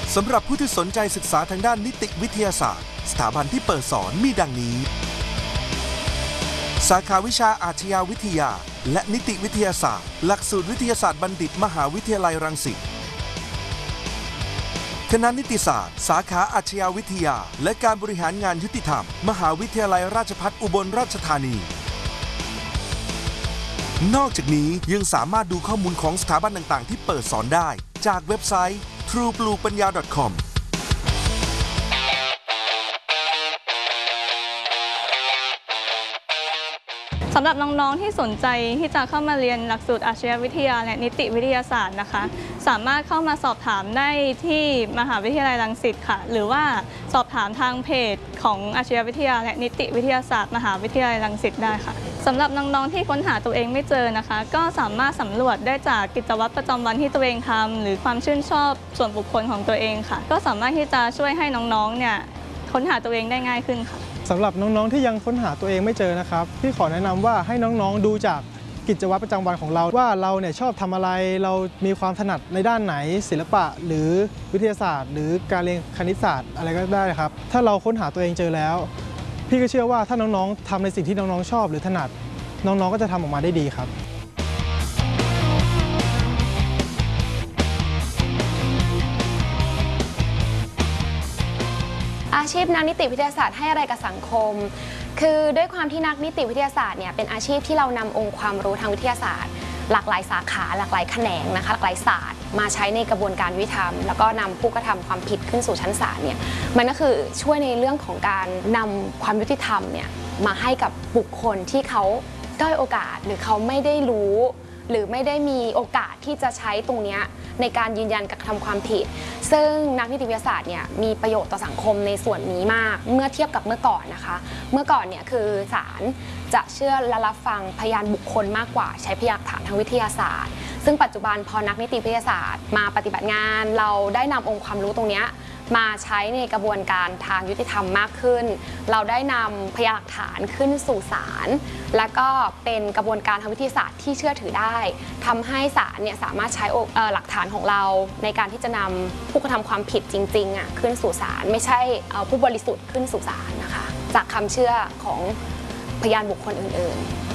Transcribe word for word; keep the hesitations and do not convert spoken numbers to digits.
สำหรับผู้ที่สนใจศึกษาทางด้านนิติวิทยาศาสตร์สถาบันที่เปิดสอนมีดังนี้สาขาวิชาอาชญาวิทยาและนิติวิทยาศาสตร์หลักสูตรวิทยาศาสตร์บัณฑิตมหาวิทยาลัยรังสิตคณะนิติศาสตร์สาขาอาชญาวิทยาและการบริหารงานยุติธรรมมหาวิทยาลัยราชภัฏอุบลราชธานีนอกจากนี้ยังสามารถดูข้อมูลของสถาบันต่างๆที่เปิดสอนได้จากเว็บไซต์ ทรู บลู ปัญญา ดอท คอมสำหรับน้องๆที่สนใจที่จะเข้ามาเรียนหลักสูตรอาชญาวิทยาและนิติวิทยาศาสตร์นะคะสามารถเข้ามาสอบถามได้ที่มหาวิทยาลัยรังสิตค่ะหรือว่าสอบถามทางเพจของอาชญาวิทยาและนิติวิทยาศาสตร์มหาวิทยาลัยรังสิตได้ค่ะสำหรับน้องๆที่ค้นหาตัวเองไม่เจอนะคะก็สามารถสำรวจได้จากกิจวัตรประจำวันที่ตัวเองทำหรือความชื่นชอบส่วนบุคคลของตัวเองค่ะก็สามารถที่จะช่วยให้น้องๆเนี่ยค้นหาตัวเองได้ง่ายขึ้นค่ะสำหรับน้องๆที่ยังค้นหาตัวเองไม่เจอนะครับพี่ขอแนะนำว่าให้น้องๆดูจากกิจวัตรประจำวันของเราว่าเราเนี่ยชอบทำอะไรเรามีความถนัดในด้านไหนศิลปะหรือวิทยาศาสตร์หรือการเรียนคณิตศาสตร์อะไรก็ได้ครับถ้าเราค้นหาตัวเองเจอแล้วพี่ก็เชื่อว่าถ้าน้องๆทำในสิ่งที่น้องๆชอบหรือถนัดน้องๆก็จะทำออกมาได้ดีครับอาชีพนักนิติวิทยาศาสตร์ให้อะไรกับสังคมคือด้วยความที่นักนิติวิทยาศาสตร์เนี่ยเป็นอาชีพที่เรานำองค์ความรู้ทางวิทยาศาสตร์หลากหลายสาขาหลากหลายแขนงนะคะหลากหลายศาสตร์มาใช้ในกระบวนการยุติธรรมแล้วก็นำผู้กระทำความผิดขึ้นสู่ชั้นศาลเนี่ยมันก็คือช่วยในเรื่องของการนำความยุติธรรมเนี่ยมาให้กับบุคคลที่เขาด้อยโอกาสหรือเขาไม่ได้รู้หรือไม่ได้มีโอกาสที่จะใช้ตรงนี้ในการยืนยันกระทำความผิดซึ่งนักนิติวิทยาศาสตร์เนี่ยมีประโยชน์ต่อสังคมในส่วนนี้มากเมื่อเทียบกับเมื่อก่อนนะคะเมื่อก่อนเนี่ยคือศาลจะเชื่อและรับฟังพยานบุคคลมากกว่าใช้พยานหลักฐานทางวิทยาศาสตร์ซึ่งปัจจุบันพอนักนิติวิทยาศาสตร์มาปฏิบัติงานเราได้นำองค์ความรู้ตรงนี้มาใช้ในกระบวนการทางยุติธรรมมากขึ้นเราได้นำพยานหลักฐานขึ้นสู่ศาลและก็เป็นกระบวนการทางวิทยาศาสตร์ที่เชื่อถือได้ทำให้ศาลเนี่ยสามารถใช้หลักฐานของเราในการที่จะนำผู้กระทำความผิดจริงๆอ่ะขึ้นสู่ศาลไม่ใช่เอาผู้บริสุทธิ์ขึ้นสู่ศาลนะคะจากคำเชื่อของพยานบุคคลอื่นๆ